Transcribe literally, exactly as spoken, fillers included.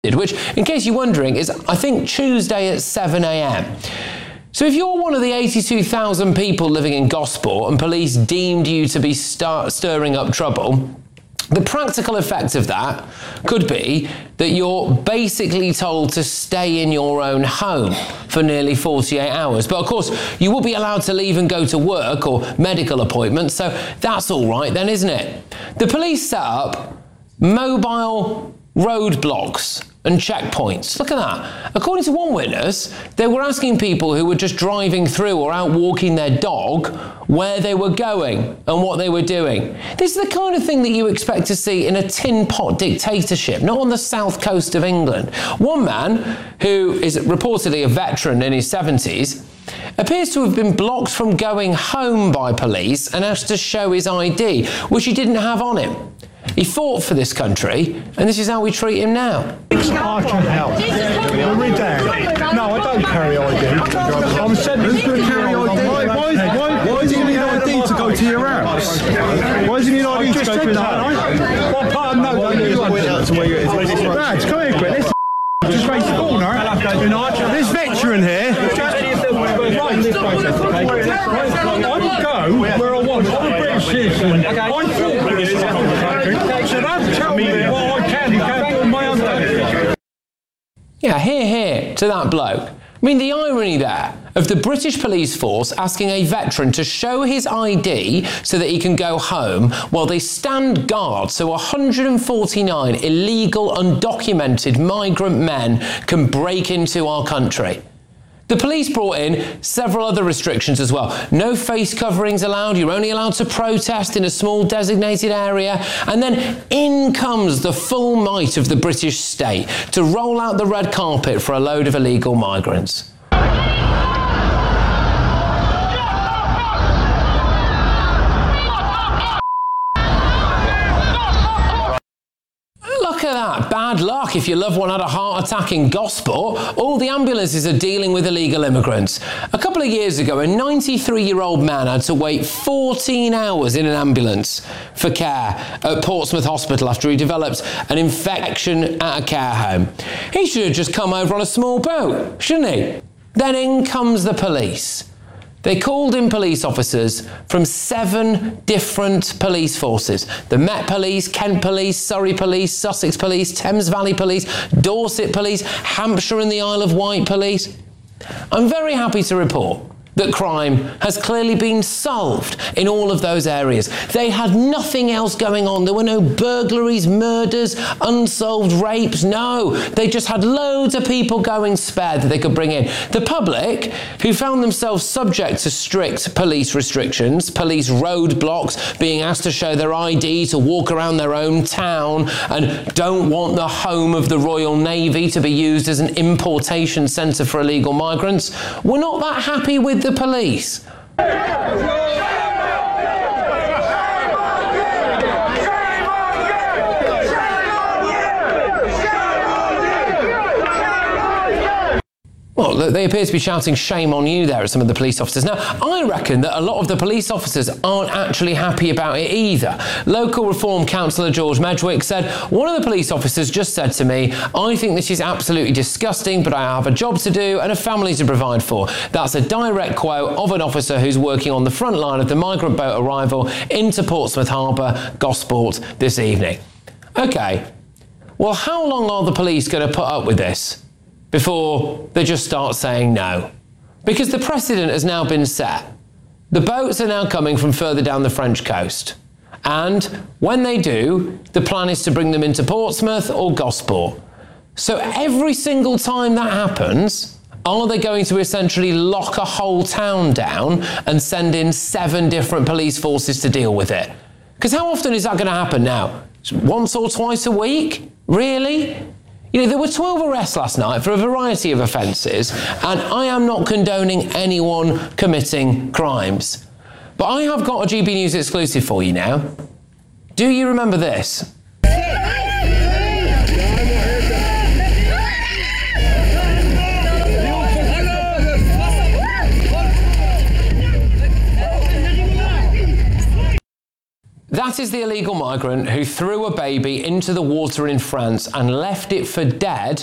which, in case you're wondering, is, I think, Tuesday at seven a m. So if you're one of the eighty-two thousand people living in Gosport and police deemed you to be start stirring up trouble, the practical effect of that could be that you're basically told to stay in your own home for nearly forty-eight hours. But of course, you will be allowed to leave and go to work or medical appointments, so that's all right then, isn't it? The police set up mobile roadblocks and checkpoints. Look at that. According to one witness, they were asking people who were just driving through or out walking their dog where they were going and what they were doing. This is the kind of thing that you expect to see in a tin pot dictatorship, not on the south coast of England. One man, who is reportedly a veteran in his seventies, appears to have been blocked from going home by police and asked to show his I D, which he didn't have on him. He fought for this country, and this is how we treat him now. I can help. We're down. No, I don't carry I D. I'm sent. Who's going to carry I D? Why, why, why, why does he need I D to go to your house? Why does he need I D to go to his house? What part of no? Don't you point out to where you is? Lads, come here, quick. Let's just raise the corner. This veteran here. Right, this process, okay? I will go where I want. I'm a British citizen. I fought for this country. So don't tell me what I can and can't do on my own. Yeah, hear, hear to that bloke. I mean, the irony there of the British police force asking a veteran to show his I D so that he can go home while they stand guard so one hundred forty-nine illegal, undocumented migrant men can break into our country. The police brought in several other restrictions as well. No face coverings allowed. You're only allowed to protest in a small designated area. And then in comes the full might of the British state to roll out the red carpet for a load of illegal migrants. Look at that. Bad luck if your loved one had a heart attack in Gosport. All the ambulances are dealing with illegal immigrants. A couple of years ago, a ninety-three-year-old man had to wait fourteen hours in an ambulance for care at Portsmouth Hospital after he developed an infection at a care home. He should have just come over on a small boat, shouldn't he? Then in comes the police. They called in police officers from seven different police forces. The Met Police, Kent Police, Surrey Police, Sussex Police, Thames Valley Police, Dorset Police, Hampshire and the Isle of Wight Police. I'm very happy to report that crime has clearly been solved in all of those areas. They had nothing else going on. There were no burglaries, murders, unsolved rapes. No, they just had loads of people going spare that they could bring in. The public, who found themselves subject to strict police restrictions, police roadblocks, being asked to show their I D to walk around their own town, and don't want the home of the Royal Navy to be used as an importation centre for illegal migrants, were not that happy with the police. Well, they appear to be shouting shame on you there at some of the police officers. Now, I reckon that a lot of the police officers aren't actually happy about it either. Local Reform councillor George Medwick said, one of the police officers just said to me, I think this is absolutely disgusting, but I have a job to do and a family to provide for. That's a direct quote of an officer who's working on the front line of the migrant boat arrival into Portsmouth Harbour, Gosport, this evening. OK, well, how long are the police going to put up with this before they just start saying no? Because the precedent has now been set. The boats are now coming from further down the French coast. And when they do, the plan is to bring them into Portsmouth or Gosport. So every single time that happens, are they going to essentially lock a whole town down and send in seven different police forces to deal with it? Because how often is that going to happen now? Once or twice a week? Really? You know, there were twelve arrests last night for a variety of offences, and I am not condoning anyone committing crimes. But I have got a G B News exclusive for you now. Do you remember this? That that is the illegal migrant who threw a baby into the water in France and left it for dead